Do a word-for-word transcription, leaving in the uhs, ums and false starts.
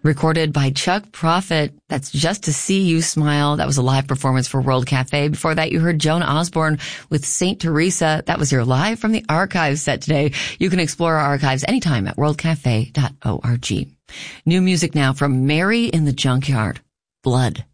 recorded by Chuck Prophet. That's Just to See You Smile. That was a live performance for World Cafe. Before that, you heard Joan Osborne with Saint Teresa. That was your Live from the Archives set today. You can explore our archives anytime at world cafe dot org. New music now from Mary in the Junkyard, Blood.